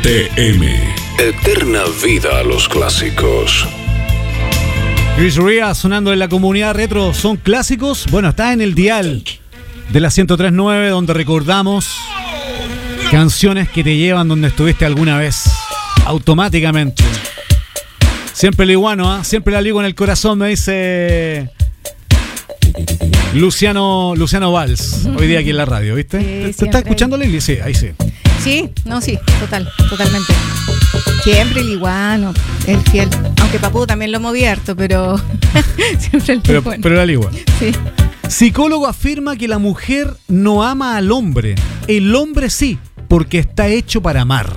TM. Eterna vida a los clásicos. Chris Ria sonando en la comunidad retro. ¿Son clásicos? Bueno, está en el dial de la 103.9, donde recordamos canciones que te llevan donde estuviste alguna vez, automáticamente. Siempre el iguano, siempre la ligo en el corazón, me dice Luciano Valls, hoy día aquí en la radio, ¿viste? ¿Te estás escuchando, Lili? Sí, ahí sí. Sí, totalmente. Siempre el iguano, el fiel. Aunque Papú también lo moví harto, pero siempre el iguano. Pero la ligua. Sí. Psicólogo afirma que la mujer no ama al hombre. El hombre sí, porque está hecho para amar.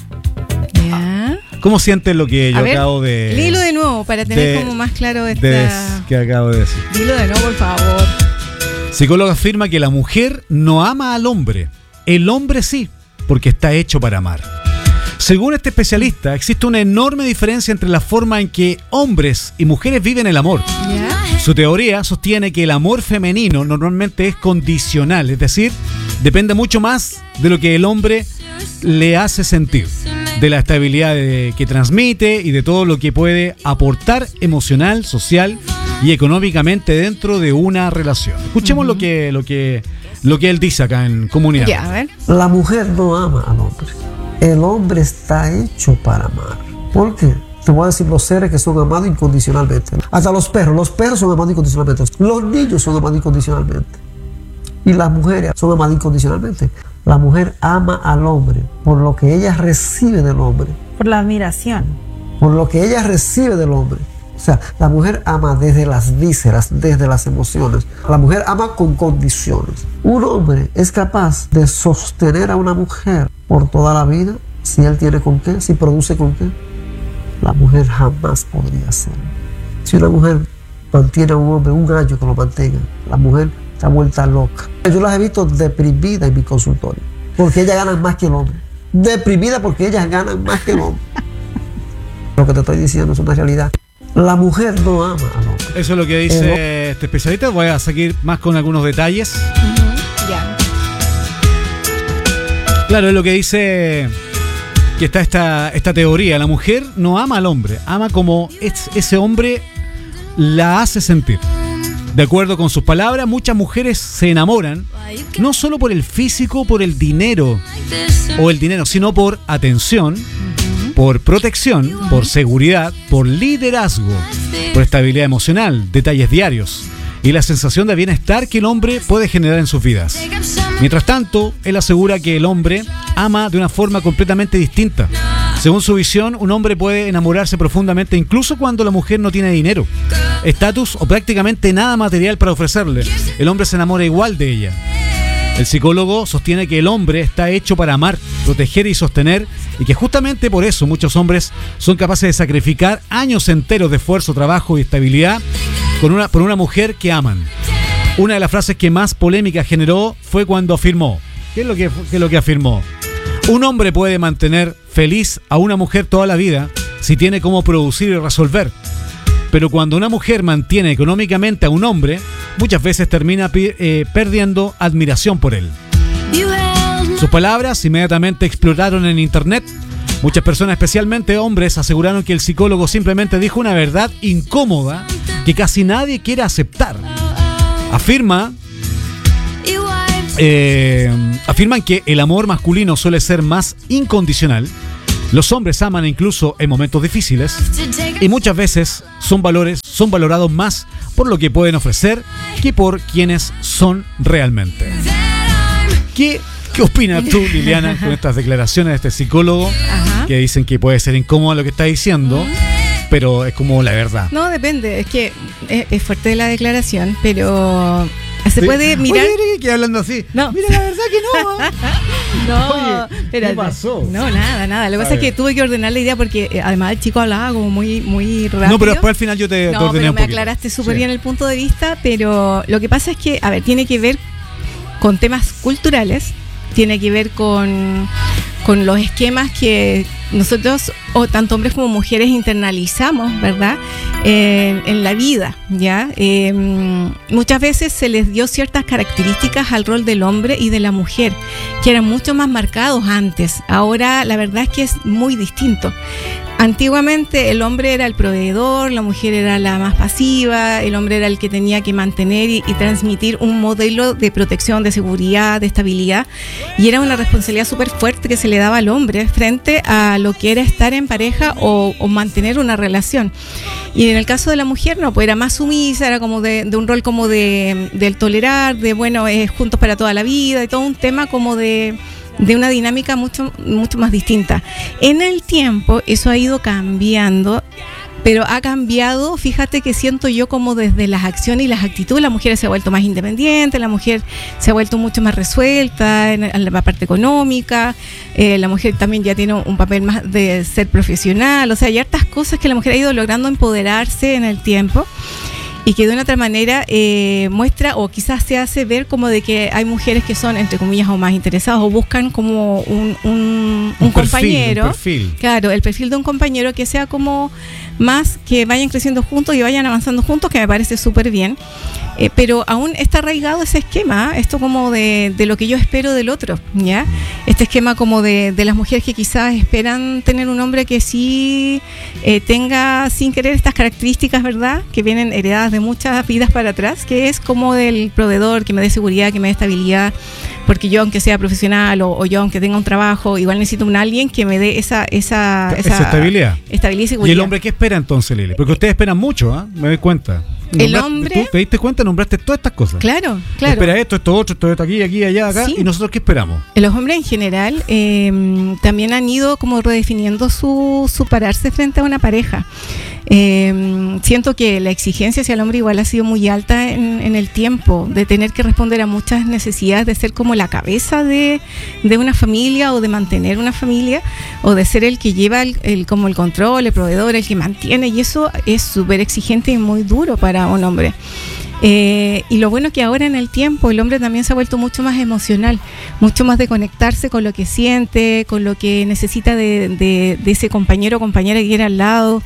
¿Ya? ¿Cómo sientes lo que yo acabo de... Dilo de nuevo, para tener como más claro que acabo de decir. Dilo de nuevo, por favor. Psicólogo afirma que la mujer no ama al hombre. El hombre sí, porque está hecho para amar. Según este especialista, existe una enorme diferencia entre la forma en que hombres y mujeres viven el amor. ¿Ya? Su teoría sostiene que el amor femenino normalmente es condicional, es decir, depende mucho más de lo que el hombre le hace sentir, de la estabilidad que transmite y de todo lo que puede aportar emocional, social y económicamente dentro de una relación. Escuchemos lo que él dice acá en Comunidad. Ya, a ver. La mujer no ama al hombre. El hombre está hecho para amar. ¿Por qué? Te voy a decir los seres que son amados incondicionalmente. Hasta los perros son amados incondicionalmente. Los niños son amados incondicionalmente. Y las mujeres son amadas incondicionalmente. La mujer ama al hombre por lo que ella recibe del hombre. Por la admiración. Por lo que ella recibe del hombre. O sea, la mujer ama desde las vísceras, desde las emociones. La mujer ama con condiciones. Un hombre es capaz de sostener a una mujer por toda la vida si él tiene con qué, si produce con qué. La mujer jamás podría hacerlo. Si una mujer mantiene a un hombre un año que lo mantenga, la mujer está vuelta loca. Yo las he visto deprimidas en mi consultorio porque ellas ganan más que el hombre. Deprimidas porque ellas ganan más que el hombre. Lo que te estoy diciendo es una realidad. La mujer no ama al hombre. Eso es lo que dice este especialista. Voy a seguir más con algunos detalles. Ya. Claro, es lo que dice que está esta teoría. La mujer no ama al hombre, ama como ese hombre la hace sentir. De acuerdo con sus palabras, muchas mujeres se enamoran no solo por el físico, por el dinero, sino por atención, por protección, por seguridad, por liderazgo, por estabilidad emocional, detalles diarios y la sensación de bienestar que el hombre puede generar en sus vidas. Mientras tanto, él asegura que el hombre ama de una forma completamente distinta. Según su visión, un hombre puede enamorarse profundamente incluso cuando la mujer no tiene dinero, estatus o prácticamente nada material para ofrecerle. El hombre se enamora igual de ella. El psicólogo sostiene que el hombre está hecho para amar, proteger y sostener, y que justamente por eso muchos hombres son capaces de sacrificar años enteros de esfuerzo, trabajo y estabilidad por una mujer que aman. Una de las frases que más polémica generó fue cuando afirmó, ¿qué es lo que afirmó? Un hombre puede mantener feliz a una mujer toda la vida si tiene cómo producir y resolver. Pero cuando una mujer mantiene económicamente a un hombre, muchas veces termina perdiendo admiración por él. Sus palabras inmediatamente explotaron en internet. Muchas personas, especialmente hombres, aseguraron que el psicólogo simplemente dijo una verdad incómoda que casi nadie quiere aceptar. Afirman que el amor masculino suele ser más incondicional. Los hombres aman incluso en momentos difíciles y muchas veces son valorados más por lo que pueden ofrecer que por quienes son realmente. ¿Qué opinas tú, Liliana, con estas declaraciones de este psicólogo? Ajá. Que dicen que puede ser incómodo lo que está diciendo, pero es como la verdad? No, depende, es que es fuerte la declaración, pero se puede mirar. Oye, que hablando así. No. Mira, la verdad que no. No, oye, ¿qué pasó? No, nada. Lo que pasa es que tuve que ordenar la idea porque además el chico hablaba como muy rápido. No, pero después al final yo te ordené un poquito. Me aclaraste súper bien el punto de vista, pero lo que pasa es que, tiene que ver con temas culturales, tiene que ver con con los esquemas que nosotros, o tanto hombres como mujeres, internalizamos, ¿verdad? En la vida, ¿ya? Muchas veces se les dio ciertas características al rol del hombre y de la mujer, que eran mucho más marcados antes. Ahora la verdad es que es muy distinto. Antiguamente el hombre era el proveedor, la mujer era la más pasiva, el hombre era el que tenía que mantener y transmitir un modelo de protección, de seguridad, de estabilidad, y era una responsabilidad súper fuerte que se le daba al hombre frente a lo que era estar en pareja o mantener una relación. Y en el caso de la mujer no, pues era más sumisa, era como de un rol como del tolerar, de bueno, juntos para toda la vida, y todo un tema como de una dinámica mucho más distinta. En el tiempo eso ha ido cambiando, pero ha cambiado, fíjate que siento yo como desde las acciones y las actitudes, la mujer se ha vuelto más independiente, la mujer se ha vuelto mucho más resuelta en la parte económica, la mujer también ya tiene un papel más de ser profesional, o sea, hay hartas cosas que la mujer ha ido logrando empoderarse en el tiempo. Y que de una otra manera muestra o quizás se hace ver como de que hay mujeres que son, entre comillas, o más interesadas o buscan como un compañero. Un perfil. Claro, el perfil de un compañero que sea como más que vayan creciendo juntos y vayan avanzando juntos, que me parece súper bien. Pero aún está arraigado ese esquema, esto como de lo que yo espero del otro, ¿ya? Este esquema como de las mujeres que quizás esperan tener un hombre que sí tenga sin querer estas características, ¿verdad? Que vienen heredadas de muchas vidas para atrás, que es como del proveedor, que me dé seguridad, que me dé estabilidad, porque yo aunque sea profesional o yo aunque tenga un trabajo, igual necesito un alguien que me dé esa estabilidad. Estabilidad y seguridad. ¿Y el hombre qué espera entonces, Lili? Porque ustedes esperan mucho, ¿ah? Me doy cuenta. El hombre... ¿Tú te diste cuenta? Nombraste todas estas cosas. Claro. Espera esto otro, esto aquí, allá, acá. Sí. ¿Y nosotros qué esperamos? Los hombres en general también han ido como redefiniendo su pararse frente a una pareja. Siento que la exigencia hacia el hombre igual ha sido muy alta en el tiempo, de tener que responder a muchas necesidades, de ser como la cabeza de una familia o de mantener una familia, o de ser el que lleva como el control, el proveedor, el que mantiene, y eso es súper exigente y muy duro para un hombre. Y lo bueno que ahora en el tiempo el hombre también se ha vuelto mucho más emocional, mucho más de conectarse con lo que siente, con lo que necesita de ese compañero o compañera que quiere al lado,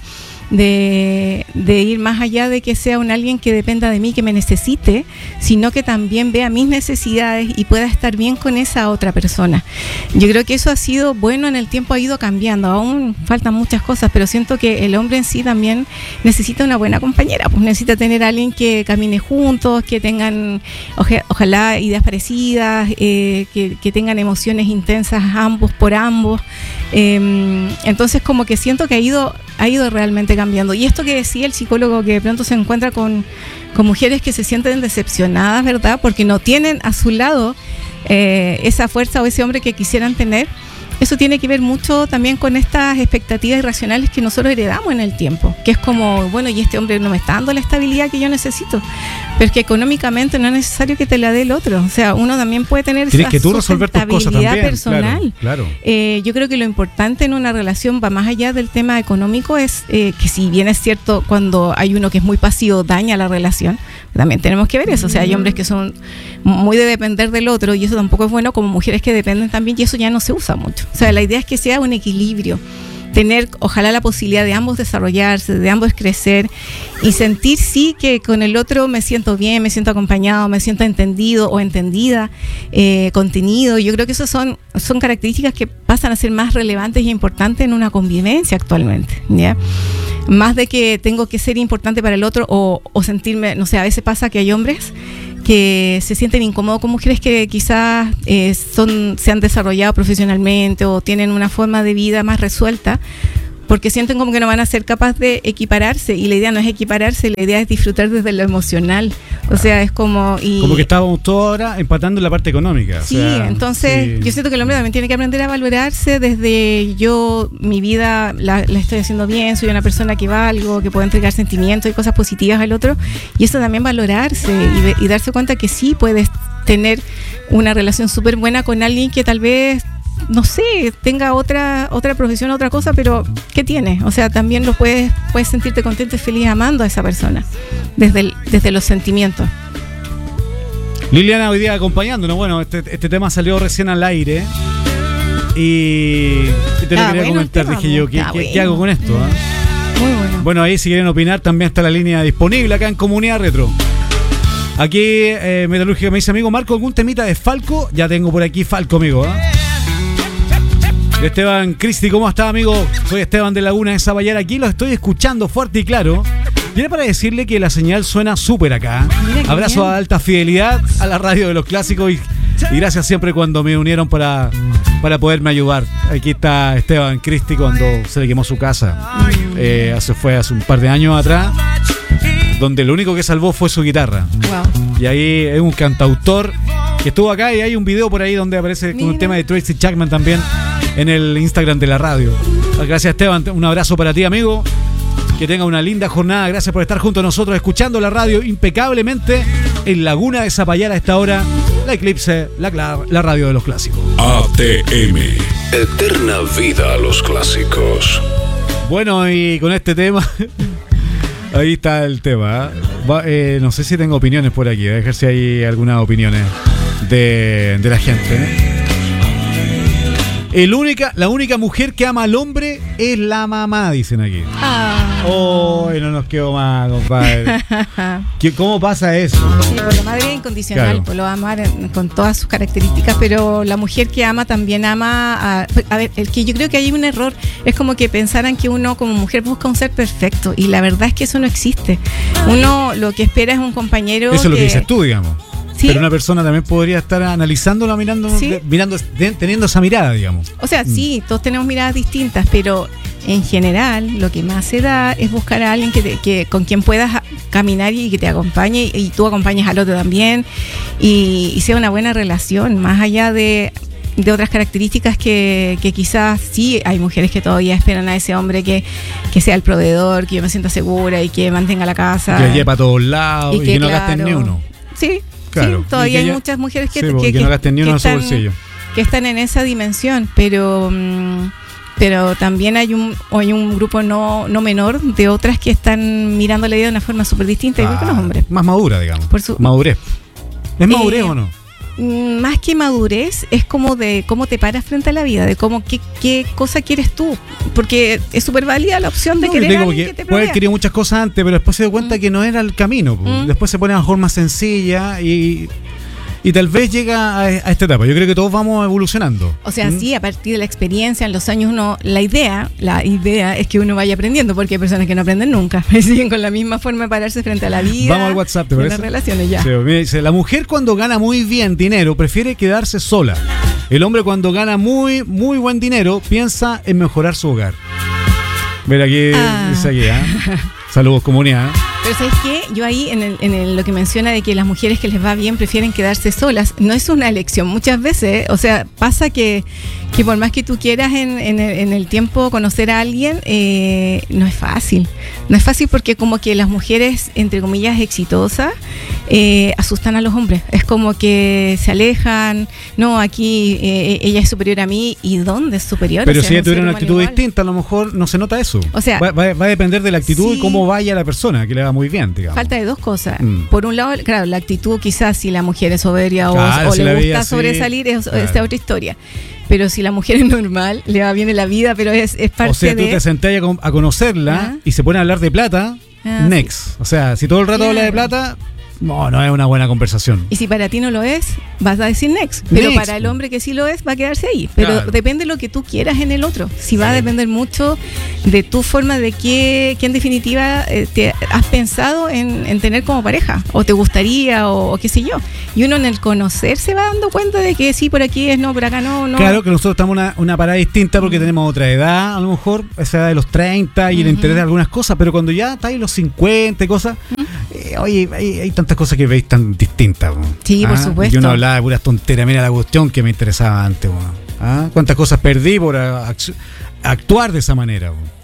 de ir más allá de que sea un alguien que dependa de mí, que me necesite, sino que también vea mis necesidades y pueda estar bien con esa otra persona. Yo creo que eso ha sido bueno, en el tiempo ha ido cambiando, aún faltan muchas cosas, pero siento que el hombre en sí también necesita una buena compañera, pues necesita tener a alguien que camine juntos, que tengan ojalá ideas parecidas, que tengan emociones intensas ambos por ambos. Entonces como que siento que ha ido realmente cambiando. Y esto que decía el psicólogo, que de pronto se encuentra con mujeres que se sienten decepcionadas, ¿verdad? Porque no tienen a su lado esa fuerza o ese hombre que quisieran tener. Eso tiene que ver mucho también con estas expectativas irracionales que nosotros heredamos en el tiempo, que es como, bueno, y este hombre no me está dando la estabilidad que yo necesito, pero es que económicamente no es necesario que te la dé el otro. O sea, uno también puede tener esa sustentabilidad personal. Claro. Yo creo que lo importante en una relación va más allá del tema económico, es que si bien es cierto, cuando hay uno que es muy pasivo daña la relación, también tenemos que ver eso. O sea, hay hombres que son muy de depender del otro, y eso tampoco es bueno, como mujeres que dependen también, y eso ya no se usa mucho. O sea, la idea es que sea un equilibrio, tener ojalá la posibilidad de ambos desarrollarse, de ambos crecer, y sentir sí que con el otro me siento bien, me siento acompañado, me siento entendido o entendida, contenido. Yo creo que esas son características que pasan a ser más relevantes y importantes en una convivencia actualmente, ¿ya? Más de que tengo que ser importante para el otro o sentirme, no sé, a veces pasa que hay hombres que se sienten incómodos con mujeres que quizás se han desarrollado profesionalmente o tienen una forma de vida más resuelta, porque sienten como que no van a ser capaces de equipararse, y la idea no es equipararse, la idea es disfrutar desde lo emocional. O sea, es como... Como que estábamos todos ahora empatando en la parte económica. Sí, o sea, entonces sí. Yo siento que el hombre también tiene que aprender a valorarse desde mi vida la estoy haciendo bien, soy una persona que valgo, que puedo entregar sentimientos y cosas positivas al otro, y eso también valorarse y darse cuenta que sí puedes tener una relación súper buena con alguien que tal vez, no sé, tenga otra profesión, otra cosa, pero ¿qué tiene? O sea, también puedes sentirte contento y feliz amando a esa persona desde los sentimientos. Liliana hoy día acompañándonos. Bueno, este tema salió recién al aire, Y te lo quería bueno comentar, el tema, dije yo, ¿qué bueno. hago con esto? Muy bueno. Bueno, ahí si quieren opinar, también está la línea disponible acá en Comunidad Retro. Aquí Metalúrgica me dice, amigo Marco, ¿algún temita de Falco? Ya tengo por aquí Falco, amigo. Esteban Cristi, ¿cómo está, amigo? Soy Esteban de Laguna de Zapallar. Aquí los estoy escuchando fuerte y claro. Viene para decirle que la señal suena súper acá. Abrazo a alta fidelidad a la radio de los clásicos y gracias siempre cuando me unieron para poderme ayudar. Aquí está Esteban Cristi cuando se le quemó su casa. Fue hace un par de años atrás, donde lo único que salvó fue su guitarra. Wow. Y ahí es un cantautor que estuvo acá y hay un video por ahí donde aparece con un tema de Tracy Chapman también en el Instagram de la radio. Gracias, Esteban. Un abrazo para ti, amigo. Que tenga una linda jornada. Gracias por estar junto a nosotros escuchando la radio impecablemente en Laguna de Zapallar a esta hora. La Eclipse, la radio de los clásicos. ATM. Eterna vida a los clásicos. Bueno, y con este tema, ahí está el tema. No sé si tengo opiniones por aquí. Voy a ver si hay algunas opiniones de la gente. La única mujer que ama al hombre es la mamá, dicen aquí. Oh, no nos quedó mal, compadre. ¿Cómo pasa eso? Sí, pues la madre es incondicional, Claro. pues lo va a amar con todas sus características, pero la mujer que ama también ama a ver, el que yo creo que hay un error es como que pensaran que uno como mujer busca un ser perfecto y la verdad es que eso no existe. Uno lo que espera es un compañero. Eso es lo que dices tú, digamos. ¿Sí? Pero una persona también podría estar analizándolo, ¿Sí? teniendo esa mirada, digamos. O sea, sí, todos tenemos miradas distintas, pero en general lo que más se da es buscar a alguien que con quien puedas caminar y que te acompañe y tú acompañes al otro también y sea una buena relación, más allá de otras características que quizás sí hay mujeres que todavía esperan a ese hombre que sea el proveedor, que yo me sienta segura y que mantenga la casa. Que lleve para todos lados y que no claro, gasten ni uno. Sí. Claro. Sí, todavía Y que hay muchas mujeres que no gasten ni uno en su bolsillo. Que están en esa dimensión, pero también hay un grupo no menor de otras que están mirando la vida de una forma súper distinta, igual que los hombres. Más madura, digamos. Por su- Madurez. ¿Es madurez o no? Más que madurez, es como de cómo te paras frente a la vida, de cómo qué cosa quieres tú, porque es súper válida la opción de No, querer yo a digo alguien que que te puede haber provea. querido muchas cosas antes, pero después se dio cuenta que no era el camino. Después se pone a lo mejor más sencilla y tal vez llega a esta etapa. Yo creo que todos vamos evolucionando. O sea, sí, a partir de la experiencia, en los años la idea es que uno vaya aprendiendo, porque hay personas que no aprenden nunca, siguen con la misma forma de pararse frente a la vida. Vamos al WhatsApp, ¿te y a parece? las relaciones ya. Sí, me dice, la mujer cuando gana muy bien dinero prefiere quedarse sola. El hombre cuando gana muy, muy buen dinero piensa en mejorar su hogar. Ver aquí, dice aquí, saludos comunidad. Pero ¿sabes qué? Yo ahí en lo que menciona de que las mujeres que les va bien prefieren quedarse solas, no es una elección. Muchas veces, o sea, pasa que por más que tú quieras en el tiempo conocer a alguien, no es fácil. No es fácil porque como que las mujeres, entre comillas, exitosas, asustan a los hombres. Es como que se alejan, no, aquí ella es superior a mí, ¿y dónde es superior? Pero O sea, si ella es un tuviera ser una humano actitud igual. distinta, a lo mejor no se nota eso. O sea, va a depender de la actitud sí. y cómo vaya la persona, que le va muy bien, digamos. Falta de dos cosas. Mm. Por un lado, claro, la actitud, quizás si la mujer es soberbia Claro, o si le la gusta veía así, sobresalir, es claro. otra historia. Pero si la mujer es normal, le va bien en la vida, pero es parte O sea, tú de... te sentás a conocerla y se pone a hablar de plata, next. O sea, si todo el rato habla de plata, no es una buena conversación. Y si para ti no lo es, vas a decir next. Pero Next. para el hombre que sí lo es, va a quedarse ahí. Pero Claro. depende de lo que tú quieras en el otro. Si va a depender mucho de tu forma de que en definitiva te has pensado en tener como pareja. O te gustaría, o qué sé yo. Y uno en el conocer se va dando cuenta de que sí, por aquí es, no, por acá no. Claro que nosotros estamos en una parada distinta porque tenemos otra edad, a lo mejor, esa edad de los 30 y el interés de algunas cosas, pero cuando ya estáis en los 50 y cosas, oye, hay tantas cosas que veis tan distintas. Sí, por supuesto. Y uno hablaba de puras tonteras, mira la cuestión que me interesaba antes. Cuántas cosas perdí por actuar de esa manera.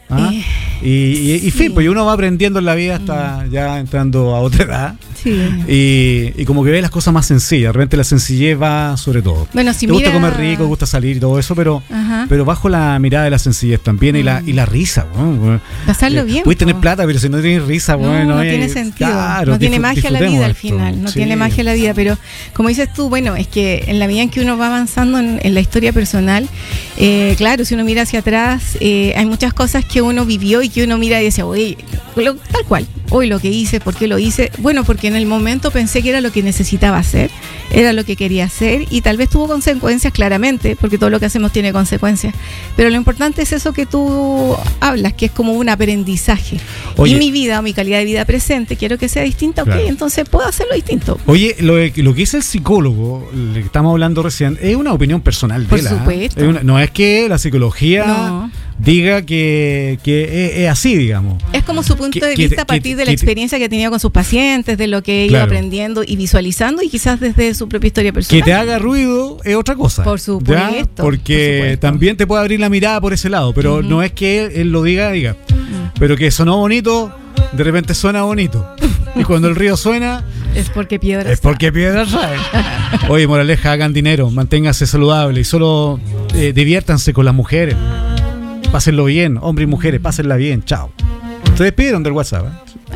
¿ah? Y fin, pues uno va aprendiendo en la vida hasta ya entrando a otra edad. Sí. Y como que ve las cosas más sencillas. De repente la sencillez va sobre todo. Bueno, si te gusta mira... comer rico, te gusta salir y todo eso, pero bajo la mirada de la sencillez también y la risa. Bueno. Pasarlo bien. Puedes tener plata, pero si no tienes risa, no tiene sentido. Claro, no tiene magia la vida al esto. final. No tiene magia la vida. Pero como dices tú, bueno, es que en la medida en que uno va avanzando en la historia personal, claro, si uno mira hacia atrás, hay muchas cosas que uno vivió y que uno mira y dice, oye, tal cual, hoy lo que hice, ¿por qué lo hice? Bueno, porque en el momento pensé que era lo que necesitaba hacer, era lo que quería hacer y tal vez tuvo consecuencias claramente, porque todo lo que hacemos tiene consecuencias, pero lo importante es eso que tú hablas, que es como un aprendizaje. Oye, y mi vida o mi calidad de vida presente, quiero que sea distinta, claro. ok, entonces puedo hacerlo distinto. Oye, lo que dice el psicólogo, el que estamos hablando recién, es una opinión personal de él. Por supuesto. No es que la psicología diga que es así, digamos. Es como su punto de vista a partir de la experiencia que ha tenido con sus pacientes, de lo que ha ido aprendiendo y visualizando y quizás desde su propia historia personal. Que te haga ruido es otra cosa. Por supuesto. Porque también te puede abrir la mirada por ese lado, pero no es que él lo diga. Pero que sonó bonito, de repente suena bonito. Y cuando el río suena... Es porque piedras. Es porque piedras trae. Oye, moraleja, hagan dinero, manténganse saludable y solo diviértanse con las mujeres. Pásenlo bien, hombres y mujeres, pásenla bien, chao. Se despidieron del WhatsApp.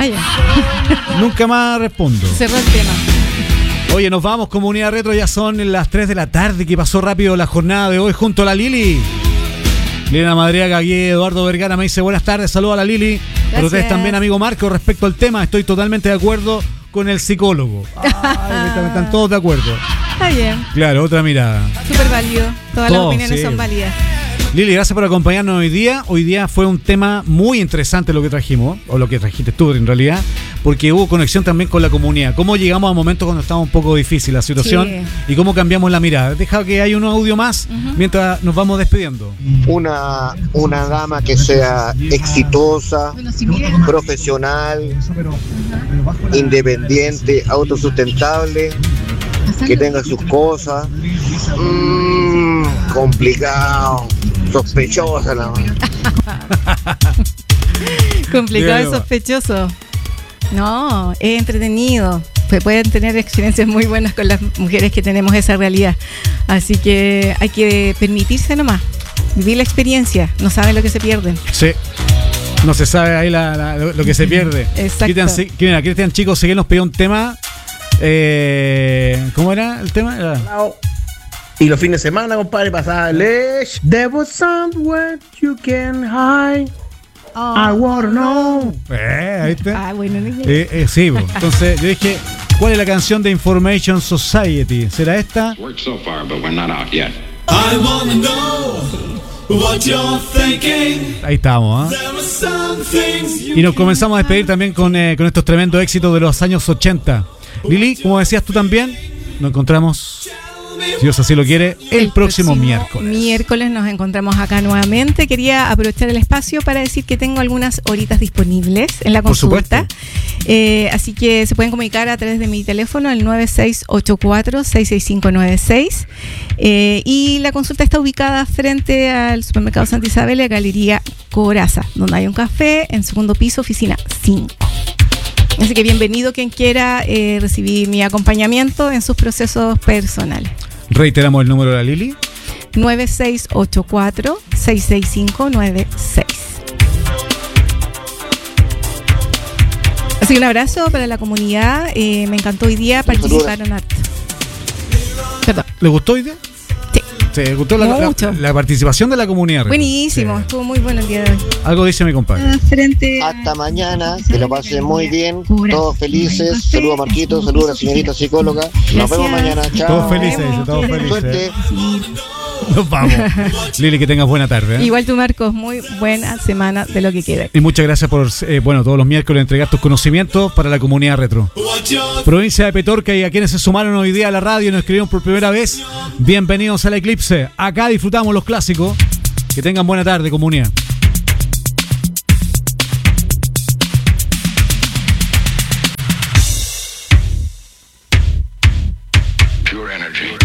Nunca más respondo. Cerró el tema. Oye, nos vamos, Comunidad Retro, ya son las 3 de la tarde, que pasó rápido la jornada de hoy junto a la Lili. Liliana Madriaga, aquí Eduardo Vergara me dice buenas tardes, saludos a la Lili. Gracias. Pero ustedes también, amigo Marco, respecto al tema, estoy totalmente de acuerdo con el psicólogo. Están todos de acuerdo. Está bien. Claro, otra mirada. Súper válido. Todas las opiniones son válidas. Lili, gracias por acompañarnos hoy día. Hoy día fue un tema muy interesante lo que trajimos, o lo que trajiste tú en realidad, porque hubo conexión también con la comunidad. Cómo llegamos a momentos cuando estaba un poco difícil la situación y cómo cambiamos la mirada. Deja que haya un audio más mientras nos vamos despidiendo. Una dama que sea exitosa, profesional, independiente, autosustentable, que tenga sus cosas. Complicado. Sospechosa la mano. Complicado y sospechoso. No, es entretenido. Pueden tener experiencias muy buenas con las mujeres que tenemos esa realidad. Así que hay que permitirse nomás vivir la experiencia. No saben lo que se pierden. Sí. No se sabe ahí lo que se pierde. Exacto. Cristian Chico Seguén nos pidió un tema. ¿Cómo era el tema? Y los fines de semana, compadre, pasarle. There was somewhere you can hide. I wanna know. Ahí está. Bueno. Sí, entonces yo dije, ¿cuál es la canción de Information Society? ¿Será esta? So far, but we're not out yet. I wanna know what you're thinking. Ahí estamos, Y nos comenzamos a despedir también con estos tremendos éxitos de los años 80. Lili, como decías tú también, nos encontramos, si Dios así lo quiere, el próximo miércoles. Miércoles nos encontramos acá nuevamente. Quería aprovechar el espacio para decir que tengo algunas horitas disponibles en la consulta. Así que se pueden comunicar a través de mi teléfono, el 9684-66596. Y la consulta está ubicada frente al supermercado Santa Isabel, la Galería Coraza, donde hay un café, en segundo piso, oficina 5. Así que bienvenido quien quiera recibir mi acompañamiento en sus procesos personales. Reiteramos el número de la Lili. 9684-66596. Así que un abrazo para la comunidad. Me encantó hoy día, participaron harto. Perdón. ¿Le gustó hoy día? Sí. ¿Te gustó la participación de la comunidad? Buenísimo, estuvo muy bueno el día de hoy. Algo dice mi compadre. Hasta mañana, que lo pasen muy bien, todos felices. Saludos a Marquito, saludos a la señorita psicóloga. Nos vemos mañana, chao. Todos felices, todos felices. Suerte. Nos vamos. Lili, que tengas buena tarde. Igual tú, Marcos, muy buena semana de lo que queda. Y muchas gracias por, todos los miércoles entregar tus conocimientos para la comunidad retro. Provincia de Petorca y a quienes se sumaron hoy día a la radio y nos escribieron por primera vez, bienvenidos al Eclipse. Acá disfrutamos los clásicos. Que tengan buena tarde, comunidad. Pure energy.